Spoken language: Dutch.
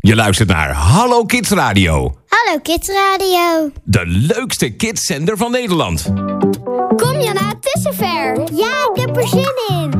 Je luistert naar Hallo Kids Radio. Hallo Kids Radio. De leukste kidszender van Nederland. Kom Jana, het is zover. Ja, ik heb er zin in.